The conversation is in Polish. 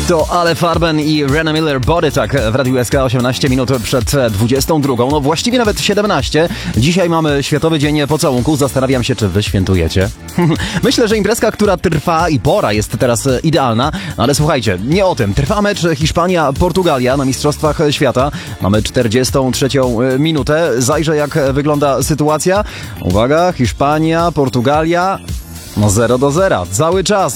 To Ale Farben i Rena Miller Body Talk w Radiu SK 18 minut przed 22. No właściwie nawet 17. Dzisiaj mamy Światowy Dzień Pocałunku. Zastanawiam się, czy wy świętujecie. Myślę, że imprezka, która trwa i pora jest teraz idealna. No ale słuchajcie, nie o tym. Trwa mecz Hiszpania-Portugalia na Mistrzostwach Świata. Mamy 43. minutę. Zajrzę, jak wygląda sytuacja. Uwaga, Hiszpania, Portugalia. No 0-0. Cały czas.